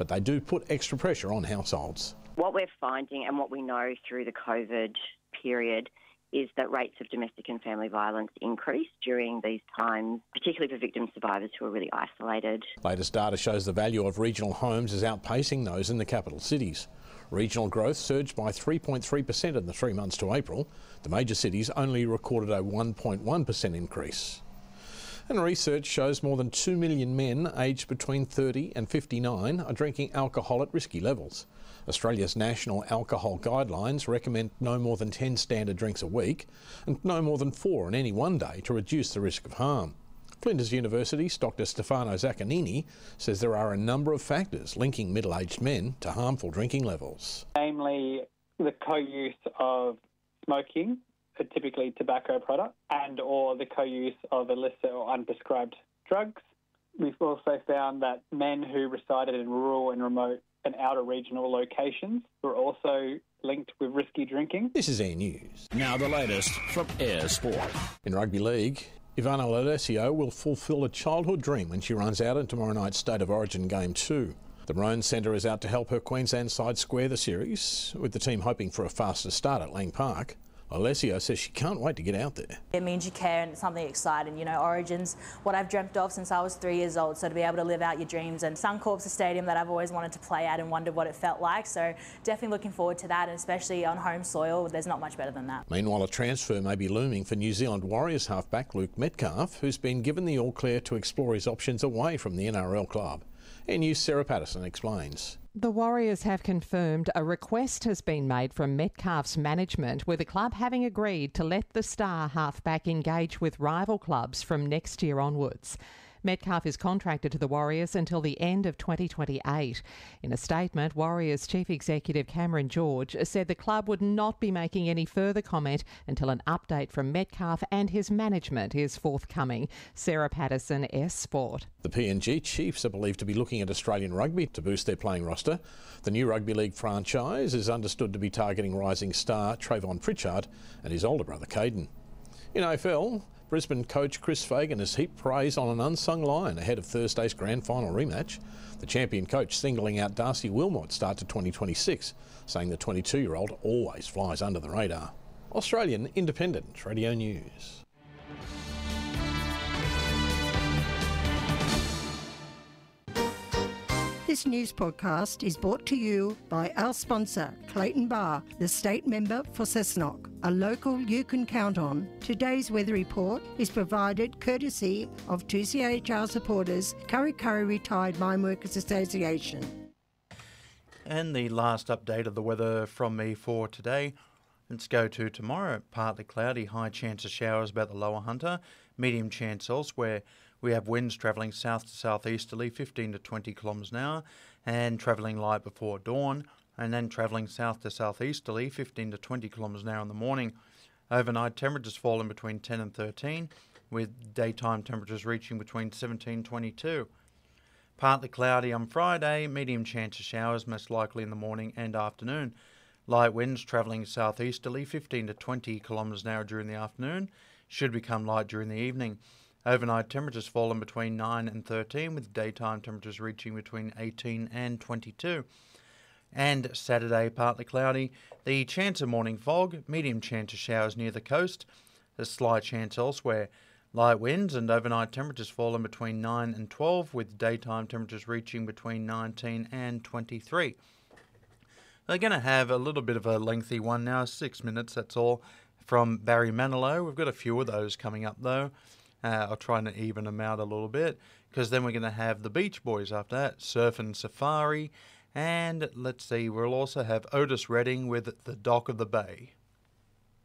but they do put extra pressure on households. What we're finding and what we know through the COVID period is that rates of domestic and family violence increase during these times, particularly for victim survivors who are really isolated. Latest data shows the value of regional homes is outpacing those in the capital cities. Regional growth surged by 3.3% in the 3 months to April. The major cities only recorded a 1.1% increase. And research shows more than 2 million men aged between 30 and 59 are drinking alcohol at risky levels. Australia's national alcohol guidelines recommend no more than 10 standard drinks a week and no more than 4 in any one day to reduce the risk of harm. Flinders University's Dr Stefano Zaccanini says there are a number of factors linking middle-aged men to harmful drinking levels. Namely, the co-use of smoking, typically tobacco products, and or the co-use of illicit or unprescribed drugs. We've also found that men who resided in rural and remote and outer regional locations were also linked with risky drinking. This is Air News. Now the latest from Air Sport. In rugby league, Ivana Lalesio will fulfil a childhood dream when she runs out in tomorrow night's State of Origin Game 2. The Maroons centre is out to help her Queensland side square the series, with the team hoping for a faster start at Lang Park. Alessio says she can't wait to get out there. It means you care and it's something exciting. You know, Origin's what I've dreamt of since I was 3 years old, so to be able to live out your dreams. And Suncorp's a stadium that I've always wanted to play at and wondered what it felt like, so definitely looking forward to that, and especially on home soil, there's not much better than that. Meanwhile, a transfer may be looming for New Zealand Warriors halfback Luke Metcalf, who's been given the all-clear to explore his options away from the NRL club. Air News' Sarah Patterson explains. The Warriors have confirmed a request has been made from Metcalf's management, with the club having agreed to let the star halfback engage with rival clubs from next year onwards. Metcalf is contracted to the Warriors until the end of 2028. In a statement, Warriors Chief Executive Cameron George said the club would not be making any further comment until an update from Metcalf and his management is forthcoming. Sarah Patterson, S Sport. The PNG Chiefs are believed to be looking at Australian rugby to boost their playing roster. The new rugby league franchise is understood to be targeting rising star Trayvon Pritchard and his older brother Caden. In AFL, Brisbane coach Chris Fagan has heaped praise on an unsung lion ahead of Thursday's grand final rematch. The champion coach singling out Darcy Wilmot's start to 2026, saying the 22-year-old always flies under the radar. Australian Independent Radio News. This news podcast is brought to you by our sponsor, Clayton Bar, the state member for Cessnock, a local you can count on. Today's weather report is provided courtesy of 2CHR supporters, Kurri Kurri Retired Mine Workers Association. And the last update of the weather from me for today. Let's go to tomorrow. Partly cloudy, high chance of showers about the lower Hunter, medium chance elsewhere. We have winds travelling south to southeasterly, 15 to 20 kilometres an hour, and travelling light before dawn, and then travelling south to southeasterly, 15 to 20 kilometres an hour in the morning. Overnight temperatures falling between 10 and 13, with daytime temperatures reaching between 17 and 22. Partly cloudy on Friday, medium chance of showers, most likely in the morning and afternoon. Light winds travelling southeasterly, 15 to 20 kilometres an hour during the afternoon, should become light during the evening. Overnight temperatures falling between 9 and 13, with daytime temperatures reaching between 18 and 22. And Saturday, partly cloudy. The chance of morning fog, medium chance of showers near the coast, a slight chance elsewhere. Light winds and overnight temperatures falling between 9 and 12, with daytime temperatures reaching between 19 and 23. They're going to have a little bit of a lengthy one now, 6 minutes, that's all, from Barry Manilow. We've got a few of those coming up, though. I'll try and even them out a little bit, because then we're going to have the Beach Boys after that, Surf and Safari, and let's see, we'll also have Otis Redding with The Dock of the Bay.